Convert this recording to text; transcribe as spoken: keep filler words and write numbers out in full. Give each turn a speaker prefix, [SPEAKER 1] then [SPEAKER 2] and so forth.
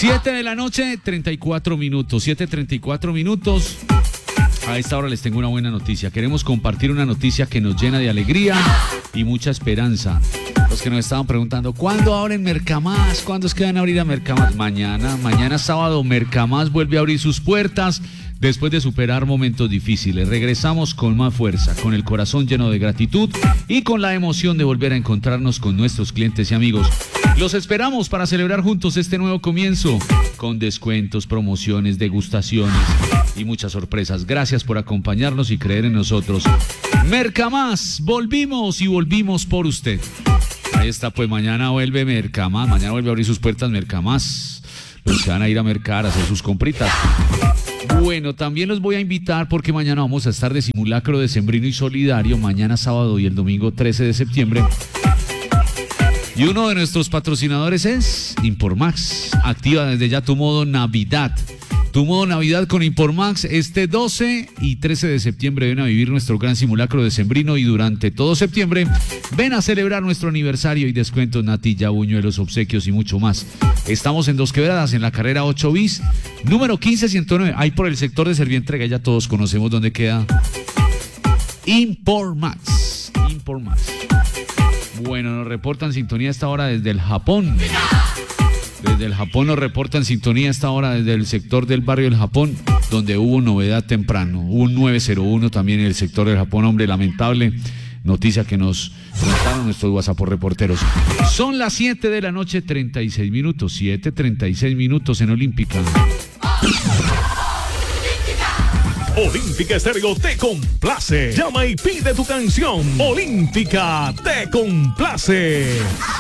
[SPEAKER 1] siete de la noche, treinta y cuatro minutos. siete treinta y cuatro minutos. A esta hora les tengo una buena noticia. Queremos compartir una noticia que nos llena de alegría y mucha esperanza. Los que nos estaban preguntando, ¿cuándo abren Mercamás? ¿Cuándo es que van a abrir a Mercamás? Mañana, mañana sábado, Mercamás vuelve a abrir sus puertas después de superar momentos difíciles. Regresamos con más fuerza, con el corazón lleno de gratitud y con la emoción de volver a encontrarnos con nuestros clientes y amigos. Los esperamos para celebrar juntos este nuevo comienzo, con descuentos, promociones, degustaciones y muchas sorpresas. Gracias por acompañarnos y creer en nosotros. Mercamás, volvimos y volvimos por usted. Ahí está, pues mañana vuelve Mercamás, mañana vuelve a abrir sus puertas Mercamás. Los que van a ir a mercar, a hacer sus compritas. Bueno, también los voy a invitar porque mañana vamos a estar de simulacro decembrino y solidario, mañana sábado y el domingo trece de septiembre. Y uno de nuestros patrocinadores es Impormax. Activa desde ya tu modo Navidad. Tu modo Navidad con Impormax. Este doce y trece de septiembre ven a vivir nuestro gran simulacro decembrino y durante todo septiembre ven a celebrar nuestro aniversario y descuentos, natilla, buñuelos, obsequios y mucho más. Estamos en Dos Quebradas, en la carrera ocho bis, número quince ciento nueve. Ahí por el sector de Servientrega, ya todos conocemos dónde queda Impormax. Impormax. Bueno, nos reportan sintonía a esta hora desde el Japón. Desde el Japón nos reportan sintonía a esta hora desde el sector del barrio del Japón, donde hubo novedad temprano. Hubo un nueve cero uno también en el sector del Japón, hombre, lamentable noticia que nos contaron nuestros WhatsApp reporteros. Son las siete de la noche, treinta y seis minutos. siete treinta y seis minutos en Olímpica.
[SPEAKER 2] Olímpica Estéreo te complace. Llama y pide tu canción. Olímpica te complace.